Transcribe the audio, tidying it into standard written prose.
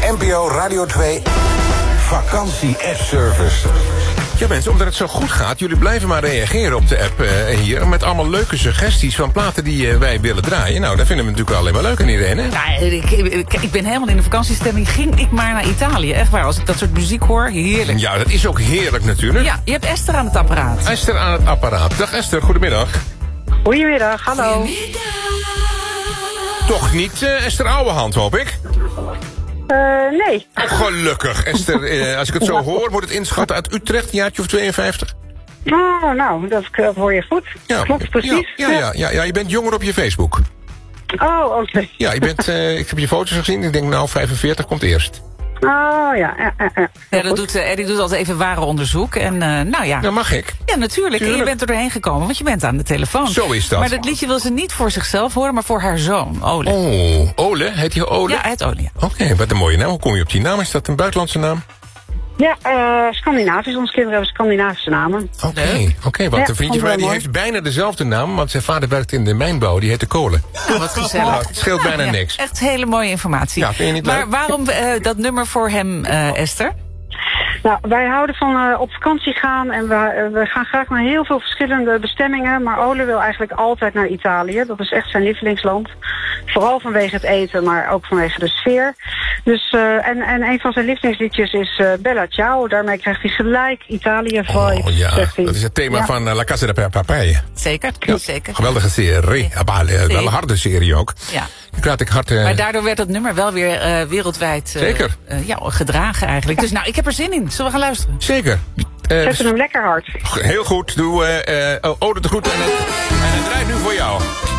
NPO Radio 2 vakantie-app-service. Ja mensen, omdat het zo goed gaat, jullie blijven maar reageren op de app hier... met allemaal leuke suggesties van platen die wij willen draaien. Nou, dat vinden we natuurlijk alleen maar leuk aan iedereen, hè? Ja, ik ben helemaal in de vakantiestemming. Ging ik maar naar Italië, echt waar. Als ik dat soort muziek hoor, heerlijk. Ja, dat is ook heerlijk natuurlijk. Ja, je hebt Esther aan het apparaat. Esther aan het apparaat. Dag Esther, goedemiddag. Goedemiddag, hallo. Toch niet Esther Ouwehand, hoop ik? Nee. Gelukkig, Esther. Als ik het zo hoor, wordt het inschatten uit Utrecht, jaartje of 52? Oh, nou, dat hoor je goed. Ja. Klopt, precies. Ja, je bent jonger op je Facebook. Oh, oké. Ja, ik heb je foto's gezien. Ik denk, nou, 45 komt eerst. Oh, ja. Ja, dat doet Eddie doet altijd even ware onderzoek. En nou ja. Dat mag ik. Ja, natuurlijk. En je bent er doorheen gekomen, want je bent aan de telefoon. Zo is dat. Maar dat liedje wil ze niet voor zichzelf horen, maar voor haar zoon, Ole. Oh, Ole? Heet hij Ole? Ja, het Ole, ja. Oké, wat een mooie naam. Hoe kom je op die naam? Is dat een buitenlandse naam? Ja, Scandinavisch. Onze kinderen hebben Scandinavische namen. Oké, want een vriendje van mij die heeft bijna dezelfde naam... want zijn vader werkt in de mijnbouw, die heet de Kolen. Oh, wat gezellig. Nou, het scheelt bijna niks. Echt hele mooie informatie. Ja, vind je niet maar leuk? waarom dat nummer voor hem, Esther? Nou, wij houden van op vakantie gaan en we gaan graag naar heel veel verschillende bestemmingen. Maar Ole wil eigenlijk altijd naar Italië. Dat is echt zijn lievelingsland. Vooral vanwege het eten, maar ook vanwege de sfeer. Dus, en een van zijn lievelingsliedjes is Bella Ciao. Daarmee krijgt hij gelijk Italië-vibe. Oh ja, zegt hij. dat is het thema van La Casa de Papel. Zeker, zeker. Geweldige serie. Wel een harde serie ook. Ja. Maar daardoor werd dat nummer wel weer wereldwijd gedragen eigenlijk. Dus nou, ik heb er zin in. Zullen we gaan luisteren? Zeker. Zetten hem lekker hard. Heel goed. Doe Ode de groeten en het draait nu voor jou.